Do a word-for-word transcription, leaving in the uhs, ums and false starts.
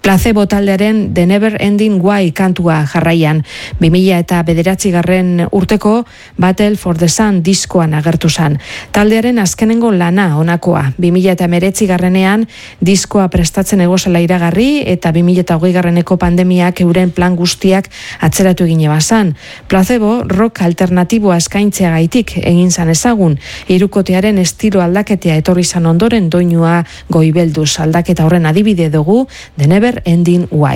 Placebo taldearen The Never Ending Why kantua jarraian. bi mila eta bederatzigarren urteko Battle for the Sun diskoan agertu zen. Taldearen azkenengo lana honakoa. bi mila eta hemeretzigarrenean diskoa prestatzen egozela iragarri eta bi mila eta hogeigarreneko pandemiak euren plan guztiak atzeratu egine bazan. Placebo rock alternatiboa eskaintzeagaitik egin zan ezagun. Hirukotearen estilo aldaketea etorri zan ondoren doinua goibelduz. Aldaketa horren adibide dugu The Never Ending Why.